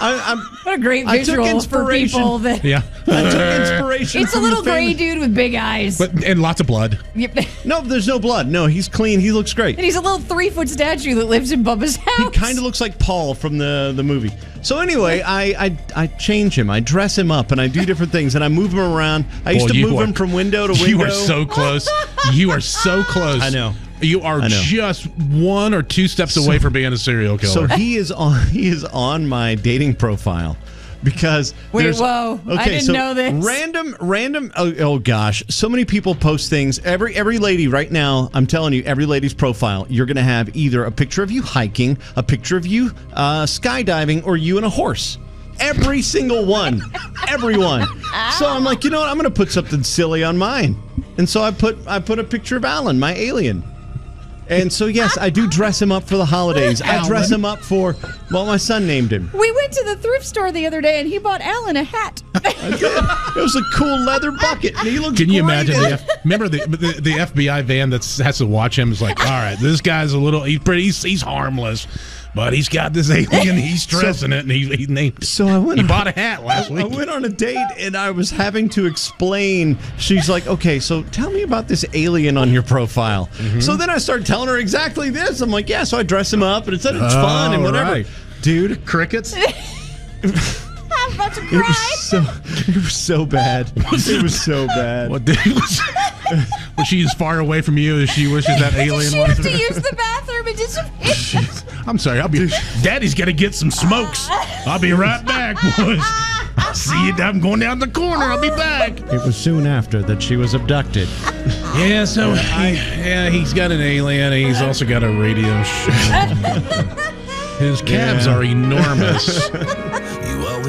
What a great visual for people. I took inspiration. It's a little gray dude with big eyes. And lots of blood. Yep. No, there's no blood. No, he's clean. He looks great. And he's a little 3-foot statue that lives in Bubba's house. He kind of looks like Paul from the movie. So anyway, I change him. I dress him up, and I do different things, and I move him around. I used to move him from window to window. You are so close. You are so close. I know. You are just 1 or 2 steps away from being a serial killer. So he is on my dating profile. Because whoa! I didn't know this. Random. Oh gosh, so many people post things. Every lady right now, I'm telling you, every lady's profile, you're going to have either a picture of you hiking, a picture of you skydiving, or you and a horse. Every single one, everyone. So I'm like, you know what? I'm going to put something silly on mine, and so I put a picture of Alan, my alien. And so, yes, I do dress him up for the holidays. I dress him up for, well, my son named him. We went to the thrift store the other day, and he bought Alan a hat. It was a cool leather bucket, and he looked Can you great imagine? Remember the FBI van that has to watch him? Is like, all right, this guy's a little, he's harmless. But he's got this alien, he's dressing it, and he named it. So he bought a hat last week. I went on a date, and I was having to explain. She's like, okay, so tell me about this alien on your profile. Mm-hmm. So then I started telling her exactly this. I'm like, yeah, so I dress him up, and it said it's fun and whatever. Right. Dude. Crickets? I'm about to cry. It was so bad. It was so bad. What was she as far away from you as she wishes that alien she was? She to use the bathroom and disappear. I'm sorry. Daddy's got to get some smokes. I'll be right back, boys. I'll see you. I'm going down the corner. I'll be back. It was soon after that she was abducted. Yeah, so he's got an alien. And he's also got a radio show. His calves are enormous.